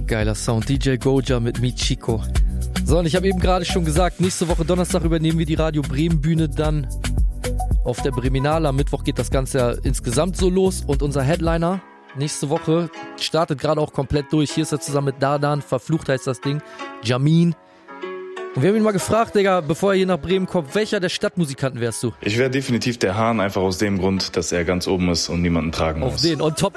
Geiler Sound. DJ Goja mit Michiko. So, und ich habe eben gerade schon gesagt, nächste Woche Donnerstag übernehmen wir die Radio Bremen Bühne dann auf der Breminale. Am Mittwoch geht das Ganze ja insgesamt so los. Und unser Headliner nächste Woche startet gerade auch komplett durch. Hier ist er zusammen mit Dardan. Verflucht heißt das Ding. Jamin. Und wir haben ihn mal gefragt, Digga, bevor er hier nach Bremen kommt, welcher der Stadtmusikanten wärst du? Ich wäre definitiv der Hahn, einfach aus dem Grund, dass er ganz oben ist und niemanden tragen muss. Auf den, on top